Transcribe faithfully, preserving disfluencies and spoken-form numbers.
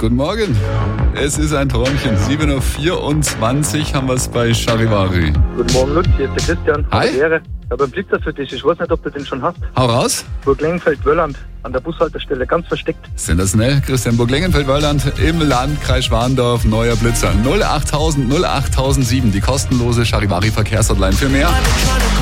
Guten Morgen. Es ist ein Träumchen. sieben Uhr vierundzwanzig haben wir es bei Charivari. Guten Morgen, Lutz. Hier ist der Christian. Hi. Ehre. Ich habe einen Blitzer für dich. Ich weiß nicht, ob du den schon hast. Hau raus. Burg Lengenfeld-Wölland. An der Bushaltestelle. Ganz versteckt. Sensationell. Christian Burg-Lengenfeld-Wölland im Landkreis Schwandorf. Neuer Blitzer. null achttausend null achttausendsieben. Die kostenlose Charivari Verkehrshotline. Für mehr